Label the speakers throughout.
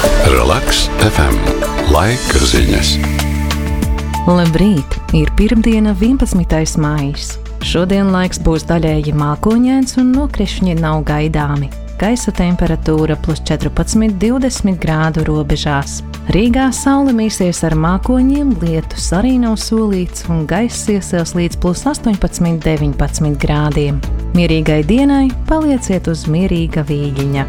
Speaker 1: Relaks FM. Laika ziņas.
Speaker 2: Labrīt! Ir pirmdiena 11. maijs. Šodien laiks būs daļēji mākoņains un nokrišņi nav gaidāmi. Gaisa temperatūra +14–20 grādu robežās. Rīgā saule mīsies ar mākoņiem, lietus arī nav solīts un gaiss iesils līdz +18–19 grādiem. Mierīgai dienai palieciet uz mierīga vīģiņa.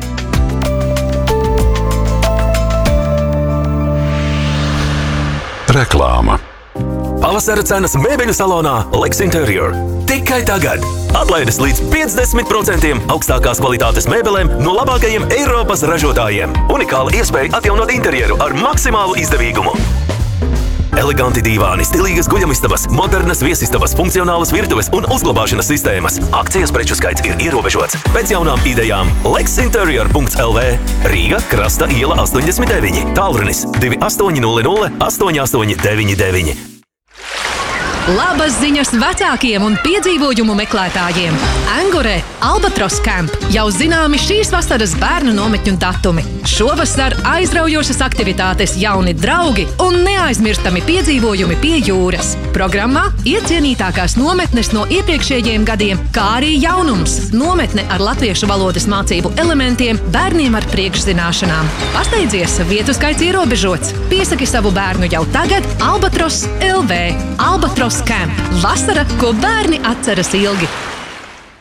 Speaker 1: Reklāma.
Speaker 3: Pavasara cenas mēbeļu salonā Lex Interior. Tikai tagad! Atlaides līdz 50% augstākās kvalitātes mēbelēm no labākajiem Eiropas ražotājiem. Unikāla iespēja atjaunot interjeru ar maksimālu izdevīgumu. Eleganti divāni, stilīgas guļamistabas, modernas viesistabas, funkcionālas virtuves un uzglabāšanas sistēmas. Akcijas preču skaits ir ierobežots. Pēc jaunām idejām lexinterior.lv. Rīga, Krasta iela 89. Tālrunis 2800 8899.
Speaker 4: Labas ziņas vecākiem un piedzīvojumu meklētājiem! Angurē Albatros Camp jau zināmi šīs vasaras bērnu nometņu datumi. Šovasar aizraujošas aktivitātes, jauni draugi un neaizmirstami piedzīvojumi pie jūras. Programmā iecienītākās nometnes no iepriekšējiem gadiem, kā arī jaunums. Nometne ar latviešu valodas mācību elementiem bērniem ar priekšzināšanām. Pasteidzies, vietu skaits ierobežots. Piesaki savu bērnu jau tagad Albatros LV. Albatros Camp. Vasara, ko bērni atceras ilgi.